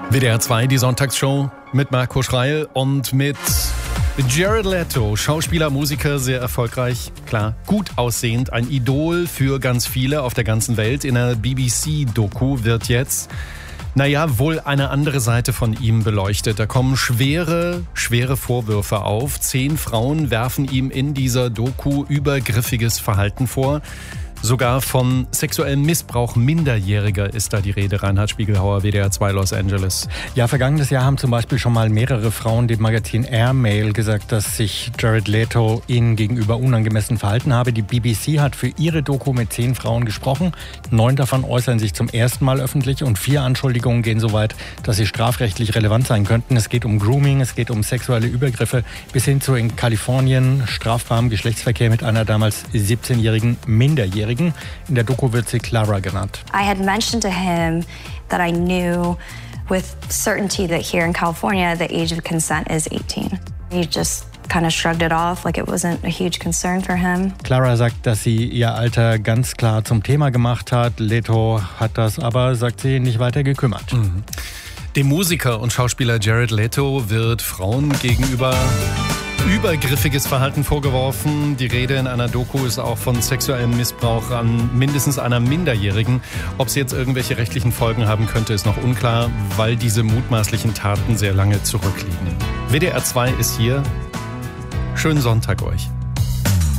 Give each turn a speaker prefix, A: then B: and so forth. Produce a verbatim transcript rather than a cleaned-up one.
A: W D R zwei, die Sonntagsshow mit Marco Schreil und mit Jared Leto, Schauspieler, Musiker, sehr erfolgreich, klar, gut aussehend, ein Idol für ganz viele auf der ganzen Welt. In der B B C-Doku wird jetzt, naja, wohl eine andere Seite von ihm beleuchtet. Da kommen schwere, schwere Vorwürfe auf. Zehn Frauen werfen ihm in dieser Doku übergriffiges Verhalten vor. Sogar von sexuellem Missbrauch Minderjähriger ist da die Rede. Reinhard Spiegelhauer, W D R zwei Los Angeles.
B: Ja, vergangenes Jahr haben zum Beispiel schon mal mehrere Frauen dem Magazin Airmail gesagt, dass sich Jared Leto ihnen gegenüber unangemessen verhalten habe. Die B B C hat für ihre Doku mit zehn Frauen gesprochen. Neun davon äußern sich zum ersten Mal öffentlich und vier Anschuldigungen gehen so weit, dass sie strafrechtlich relevant sein könnten. Es geht um Grooming, es geht um sexuelle Übergriffe bis hin zu in Kalifornien strafbarem Geschlechtsverkehr mit einer damals siebzehnjährigen Minderjährigen. In der Doku wird sie Clara genannt.
C: I had mentioned to him that I knew with certainty that here in California the age of consent is eighteen. He just kind of shrugged it off like it wasn't a huge concern for him.
B: Clara sagt, dass sie ihr Alter ganz klar zum Thema gemacht hat. Leto hat das aber, sagt sie, nicht weiter gekümmert.
A: Mhm. Dem Musiker und Schauspieler Jared Leto wird Frauen gegenüber übergriffiges Verhalten vorgeworfen. Die Rede in einer Doku ist auch von sexuellem Missbrauch an mindestens einer Minderjährigen. Ob sie jetzt irgendwelche rechtlichen Folgen haben könnte, ist noch unklar, weil diese mutmaßlichen Taten sehr lange zurückliegen. W D R zwei ist hier. Schönen Sonntag euch.